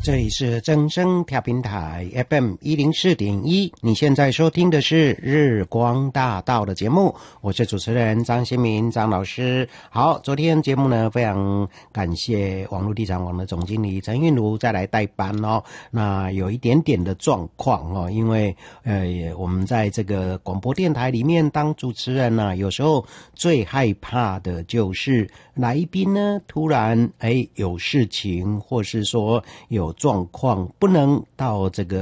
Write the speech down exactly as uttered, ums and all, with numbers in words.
这里是正声调频台 F M 一零四点一，你现在收听的是日光大道的节目，我是主持人张新民张老师。好，昨天节目呢，非常感谢网络地产网的总经理陈韵如再来代班哦。那有一点点的状况哦，因为呃，我们在这个广播电台里面当主持人呢、啊，有时候最害怕的就是来宾呢突然哎有事情，或是说有状况不能到这个